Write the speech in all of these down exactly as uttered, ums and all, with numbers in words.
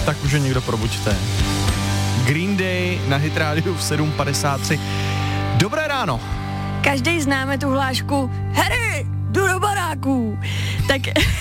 tak už je někdo probuďte. Green Day na Hit Radio v sedm padesát tři. Dobré ráno. Každý známe tu hlášku Harry, jdu do baráků. Tak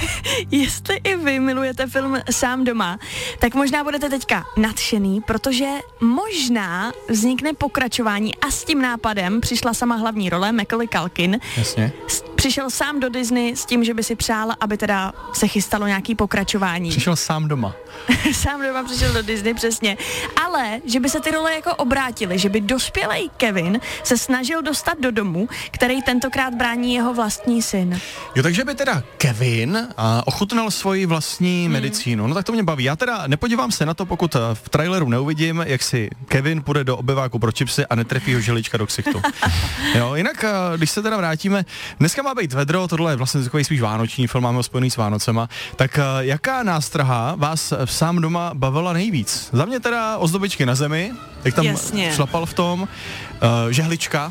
jestli i vy milujete film Sám doma, tak možná budete teďka nadšený, protože možná vznikne pokračování a s tím nápadem přišla sama hlavní role Macaulay Culkin. Jasně. Přišel sám do Disney s tím, že by si přál, aby teda se chystalo nějaký pokračování. Přišel sám doma. Sám doma přišel do Disney, přesně. Ale, že by se ty role jako obrátily, že by dospělej Kevin se snažil dostat do domu, který tentokrát brání jeho vlastní syn. Jo, takže by teda Kevin uh, ochutnal svoji vlastní hmm. medicínu. No tak to mě baví. Já teda nepodívám se na to, pokud v traileru neuvidím, jak si Kevin půjde do obyváku pro čipsy a netrefí ho želička do ksichtu. Jo, jinak, uh, když se teda vrátíme, dneska má být vedro, tohle je vlastně takový spíš vánoční film, máme ho spojený s Vánocema. Tak uh, jaká nástraha vás v Sám doma bavila nejvíc? Za mě teda ozdobičky na zemi, jak tam Jasně. šlapal v tom, uh, žehlička.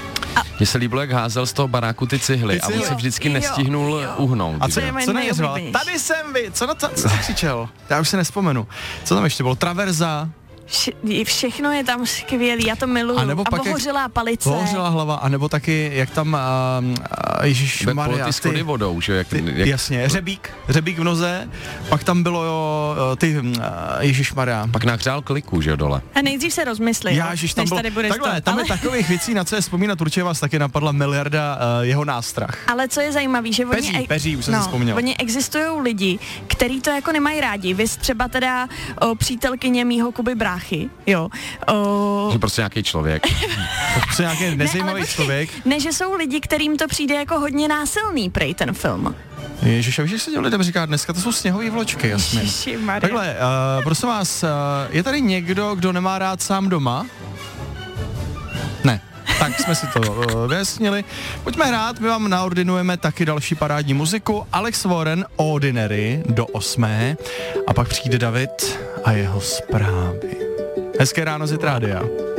Mně se líbilo, jak házel z toho baráku ty cihly, Ty cihly. a on se vždycky Jo, nestihnul jo. uhnout. A co, To je moje co nejeřval? nejoblíbenější. Tady jsem vy, co, no, co, co jsi křičel? Já už se nespomenu. Co tam ještě bylo? Traverza, Vše, všechno je tam skvělý, já to miluju. A nebo a pak jak- pohořelá palice. pohořela hlava, anebo taky, jak tam, uh, uh, ježišmarja, ty schody vodou, že jak, ty, jak jasně, řebík, řebík v noze, pak tam bylo jo, ty, uh, ježišmarja. pak nahřál kliku, že jo, dole. A nejdřív se rozmysli, Já, jo, ježiš, tam než bylo, tady budeš takhle, to. tam ale, je takových věcí, na co je vzpomínat, určitě vás taky napadla miliarda uh, jeho nástrah. ale co je zajímavý, že oni... Peří, peří, už jsem si vzpomněl. Oni existují lidi, kteří to jako nemají rádi. Vy třeba teda o, přítelkyně mýho Kuby bráchy, jo. O, Že prostě nějaký člověk. To je nějaký nezajímavý počkej, člověk. Ne, že jsou lidi, kterým to přijde jako hodně násilný, prej ten film. Ježiš, a víš, jak se těm lidem říká dneska, to jsou sněhový vločky, jasně. Ježišimarja. Takhle, uh, prosím vás, uh, je tady někdo, kdo nemá rád Sám doma? Ne. Tak jsme si to uh, vyjasnili. Pojďme hrát, my vám naordinujeme taky další parádní muziku. Alex Warren, Ordinary, do osmé. A pak přijde David a jeho zprávy. Hezké ráno z Hit Rádia.